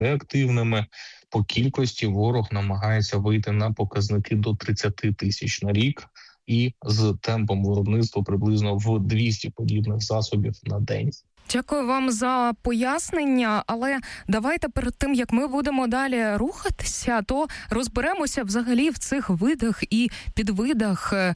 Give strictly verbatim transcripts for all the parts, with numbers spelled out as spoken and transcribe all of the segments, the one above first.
реактивними. По кількості ворог намагається вийти на показники до тридцять тисяч на рік і з темпом виробництва приблизно в двісті подібних засобів на день. Дякую вам за пояснення, але давайте перед тим, як ми будемо далі рухатися, то розберемося взагалі в цих видах і підвидах е,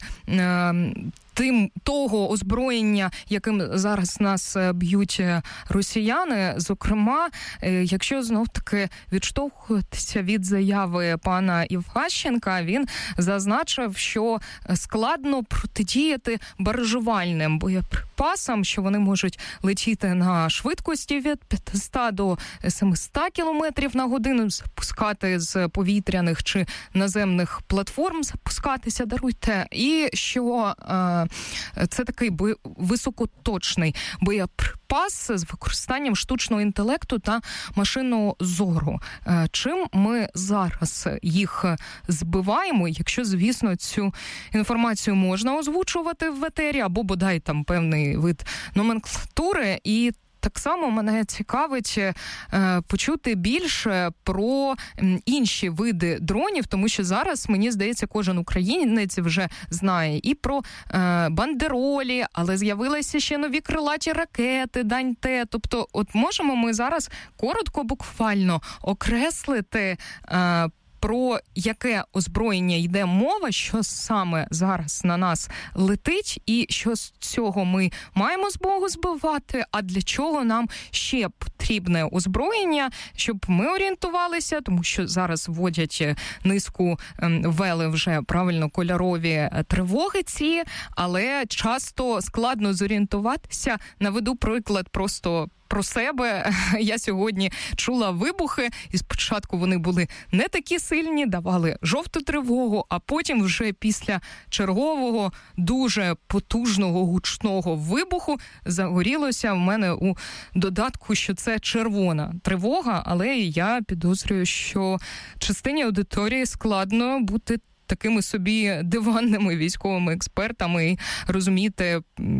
тим того озброєння, яким зараз нас б'ють росіяни. Зокрема, якщо знов-таки відштовхуватися від заяви пана Іващенка, він зазначив, що складно протидіяти баражувальним боєприпасам, що вони можуть летіти на швидкості від п'ятсот до сімсот кілометрів на годину, запускати з повітряних чи наземних платформ, запускатися, даруйте, і що е, це такий бо... високоточний боєприпас з використанням штучного інтелекту та машинного зору. Е, чим ми зараз їх збиваємо, якщо, звісно, цю інформацію можна озвучувати в етері, або бодай там певний вид номенклатури. І так само мене цікавить е, почути більше про м, інші види дронів, тому що зараз, мені здається, кожен українець вже знає і про е, бандеролі, але з'явилися ще нові крилаті ракети, Дань-Т. Тобто, от можемо ми зараз коротко, буквально окреслити е, про яке озброєння йде мова, що саме зараз на нас летить, і що з цього ми маємо змогу збивати, а для чого нам ще потрібне озброєння, щоб ми орієнтувалися, тому що зараз вводять низку, ввели вже правильно кольорові тривоги ці, але часто складно зорієнтуватися. Наведу приклад просто про себе. Я сьогодні чула вибухи, і спочатку вони були не такі сильні, давали жовту тривогу, а потім вже після чергового, дуже потужного, гучного вибуху загорілося в мене у додатку, що це червона тривога, але я підозрюю, що частині аудиторії складно бути такими собі диванними військовими експертами і розуміти,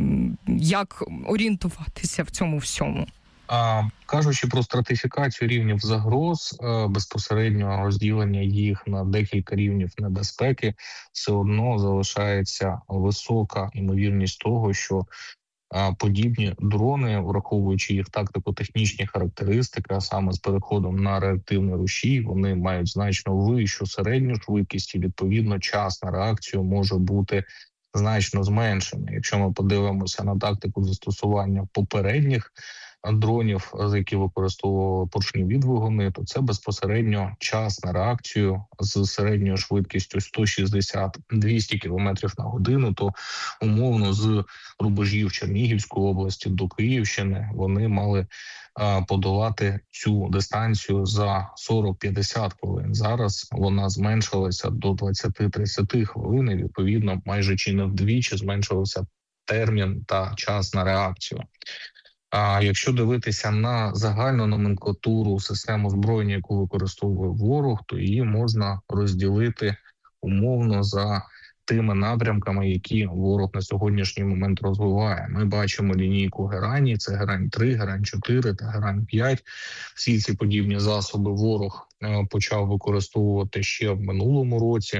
як орієнтуватися в цьому всьому. А, кажучи про стратифікацію рівнів загроз, безпосередньо розділення їх на декілька рівнів небезпеки, все одно залишається висока ймовірність того, що а, подібні дрони, враховуючи їх тактико-технічні характеристики, а саме з переходом на реактивний рушій, вони мають значно вищу середню швидкість і, відповідно, час на реакцію може бути значно зменшений. Якщо ми подивимося на тактику застосування попередніх дронів, які використовували поршневі двигуни, то це безпосередньо час на реакцію з середньою швидкістю сто шістдесят - двісті кілометрів на годину, то умовно з рубежів Чернігівської області до Київщини вони мали а, подолати цю дистанцію за сорок - п'ятдесят хвилин. Зараз вона зменшилася до двадцять - тридцять хвилин, і, відповідно, майже чи не вдвічі зменшився термін та час на реакцію. А якщо дивитися на загальну номенклатуру систем озброєння, яку використовує ворог, то її можна розділити умовно за тими напрямками, які ворог на сьогоднішній момент розвиває. Ми бачимо лінійку Герані, це Герань три, Герань чотири та Герань п'ять. Всі ці подібні засоби ворог почав використовувати ще в минулому році.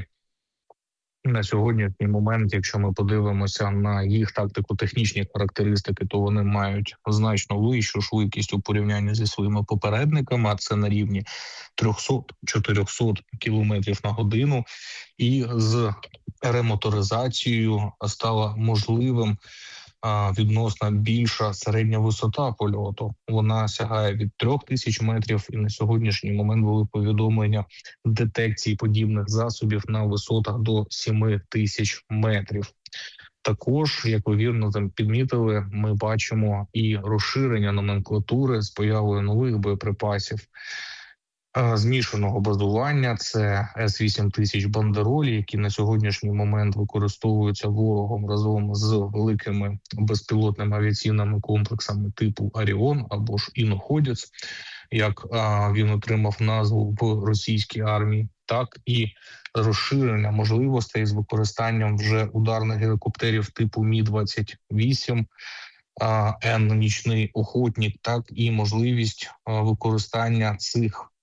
На сьогоднішній момент, якщо ми подивимося на їх тактико-технічні характеристики, то вони мають значно вищу швидкість у порівнянні зі своїми попередниками, а це на рівні триста - чотириста кілометрів на годину. І з ремоторизацією стало можливим відносно більша середня висота польоту. Вона сягає від трьох тисяч метрів, і на сьогоднішній момент були повідомлення детекції подібних засобів на висотах до сім тисяч метрів. Також, як ви вірно там підмітили, ми бачимо і розширення номенклатури з появою нових боєприпасів змішаного базування. Це С вісім тисяч бандеролі, які на сьогоднішній момент використовуються ворогом разом з великими безпілотними авіаційними комплексами типу «Оріон» або ж «Іноходець», як а, він отримав назву в російській армії, так і розширення можливостей з використанням вже ударних гелікоптерів типу Мі двадцять вісім, Н «Нічний охотник», так і можливість а, використання цих